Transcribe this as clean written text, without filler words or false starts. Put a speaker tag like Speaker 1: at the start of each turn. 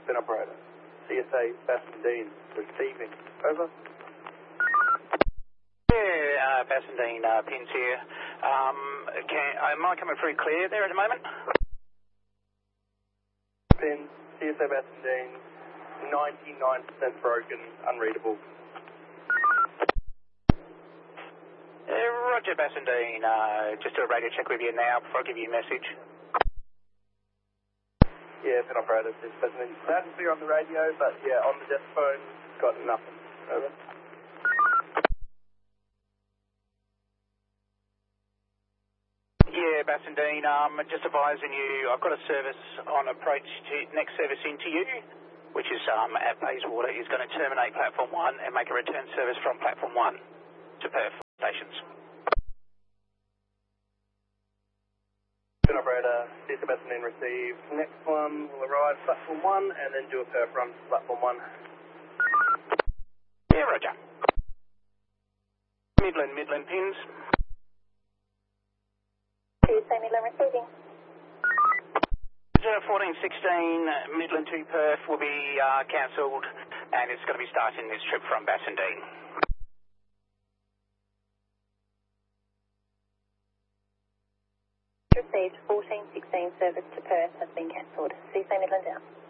Speaker 1: Spin operator. CSA Bassendean receiving. Over.
Speaker 2: Yeah, Bassendean, Pins here. Am I coming through clear there at the moment?
Speaker 1: Pin, CSA Bassendean, 99% broken, unreadable.
Speaker 2: Roger, Bassendean. Just do a radio check with you now before I give you a message.
Speaker 1: Yeah, Spin operator, this Bassendean. Loud and clear on the radio, but yeah, on the desk phone, got nothing. Over.
Speaker 2: Yeah, Bassendean, just advising you, I've got a service on approach to next service into you, which is at Bayswater, is going to terminate platform 1 and make a return service from platform 1 to Perth stations.
Speaker 1: Spin operator, CSA Bassendean received. Next one will arrive platform 1 and then do a perf run to platform 1.
Speaker 2: Yeah, Roger. Midland Pins.
Speaker 3: CSA Midland receiving.
Speaker 2: 1416 Midland to Perth will be cancelled, and it's going to be starting this trip from Bassendean.
Speaker 3: Received 1416 service to Perth has been cancelled. CSA Midland out.